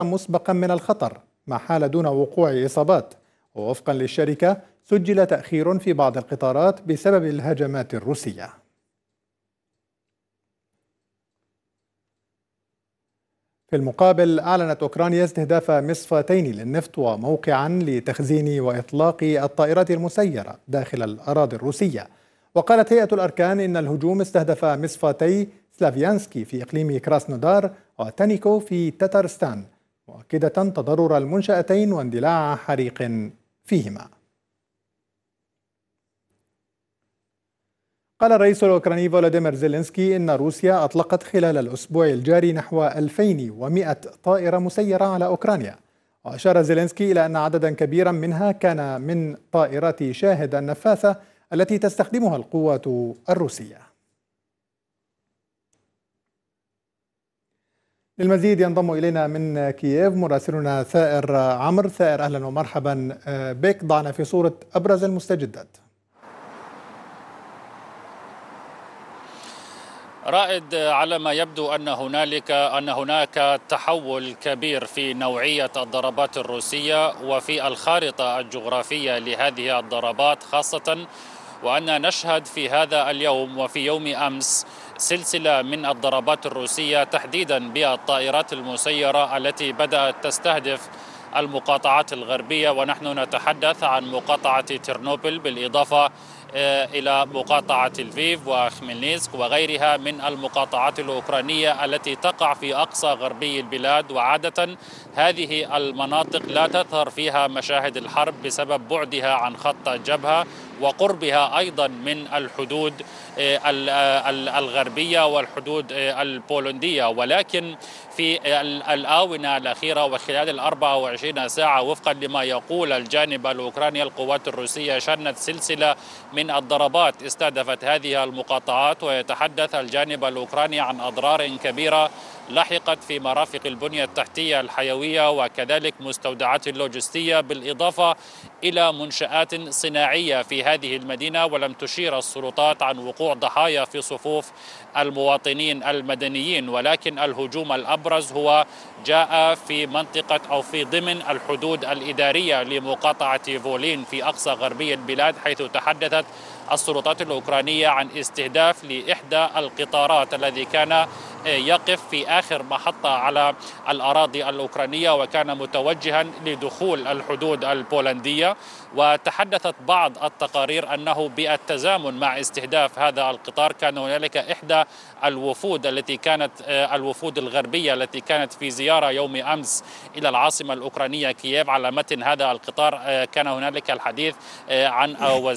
مسبقا من الخطر ما حال دون وقوع إصابات. ووفقا للشركة سجل تأخير في بعض القطارات بسبب الهجمات الروسية. في المقابل أعلنت أوكرانيا استهداف مصفتين للنفط وموقعا لتخزين وإطلاق الطائرات المسيرة داخل الأراضي الروسية. وقالت هيئة الأركان إن الهجوم استهدف مصفتي سلافيانسكي في إقليم كراسنودار وتانيكو في تترستان، مؤكدة تضرر المنشأتين واندلاع حريق فيهما. قال الرئيس الأوكراني فولوديمير زيلينسكي إن روسيا أطلقت خلال الأسبوع الجاري نحو 2100 طائرة مسيرة على أوكرانيا. وأشار زيلينسكي إلى أن عددا كبيرا منها كان من طائرات شاهد النفاثة التي تستخدمها القوات الروسية. للمزيد ينضم إلينا من كييف مراسلنا ثائر عمرو. ثائر، أهلا ومرحبا بك. ضعنا في صورة أبرز المستجدات. رائد، على ما يبدو أن هناك تحول كبير في نوعية الضربات الروسية وفي الخارطة الجغرافية لهذه الضربات، خاصة وأن نشهد في هذا اليوم وفي يوم أمس سلسلة من الضربات الروسية تحديدا بالطائرات المسيرة التي بدأت تستهدف المقاطعات الغربية، ونحن نتحدث عن مقاطعة تشيرنوبل بالإضافة إلى مقاطعة لفيف وخميلنيسك وغيرها من المقاطعات الأوكرانية التي تقع في أقصى غربي البلاد. وعادة هذه المناطق لا تظهر فيها مشاهد الحرب بسبب بعدها عن خط الجبهة وقربها أيضا من الحدود الغربية والحدود البولندية. ولكن في الآونة الأخيرة وخلال 24 ساعة وفقا لما يقول الجانب الأوكراني، القوات الروسية شنت سلسلة من الضربات استهدفت هذه المقاطعات، ويتحدث الجانب الأوكراني عن أضرار كبيرة لحقت في مرافق البنية التحتية الحيوية وكذلك مستودعات اللوجستية بالإضافة إلى منشآت صناعية في هذه المدينة. ولم تشير السلطات عن وقوع ضحايا في صفوف المواطنين المدنيين، ولكن الهجوم الأبرز هو جاء في منطقة أو في ضمن الحدود الإدارية لمقاطعة فولين في أقصى غربي البلاد، حيث تحدثت السلطات الأوكرانية عن استهداف لإحدى القطارات الذي كان يقف في آخر محطة على الأراضي الأوكرانية وكان متوجها لدخول الحدود البولندية. وتحدثت بعض التقارير أنه بالتزامن مع استهداف هذا القطار كان هنالك إحدى الوفود الوفود الغربية التي كانت في زيارة يوم أمس إلى العاصمة الأوكرانية كييف على متن هذا القطار. كان هنالك الحديث عن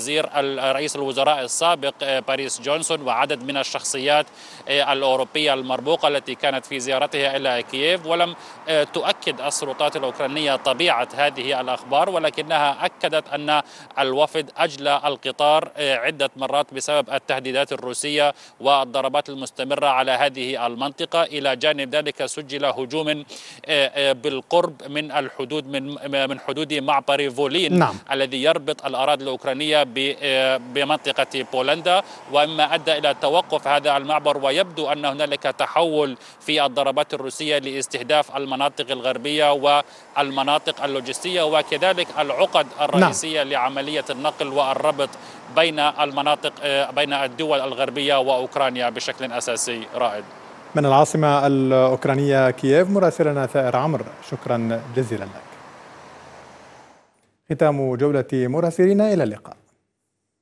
رئيس الوزراء السابق باريس جونسون وعدد من الشخصيات الأوروبية المرموقة التي كانت في زيارتها إلى كييف. ولم تؤكد السلطات الأوكرانية طبيعة هذه الأخبار، ولكنها أكدت أن الوفد أجلى القطار عدة مرات بسبب التهديدات الروسية والضربات المستمرة على هذه المنطقة. إلى جانب ذلك سجل هجوم بالقرب من الحدود من حدود معبر فولين الذي يربط الأراضي الأوكرانية بمنطقة بولندا، ومما أدى إلى توقف هذا المعبر. ويبدو أن هنالك تحول في الضربات الروسية لاستهداف المناطق الغربية والمناطق اللوجستية وكذلك العقد الرئيسية لعملية النقل والربط بين المناطق بين الدول الغربية وأوكرانيا بشكل أساسي. رائد، من العاصمة الأوكرانية كييف مراسلنا ثائر عمرو، شكرا جزيلا لك. ختام جولة مراسلين، إلى اللقاء.